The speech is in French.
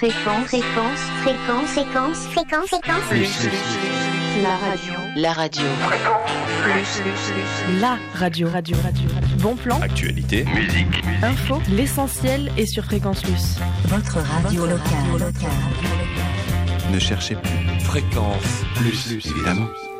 Fréquence. La radio. La radio. Bon plan, Actualité, musique, info, l'essentiel est sur Fréquence Plus. Votre radio locale. ne cherchez plus. Fréquence Plus, évidemment.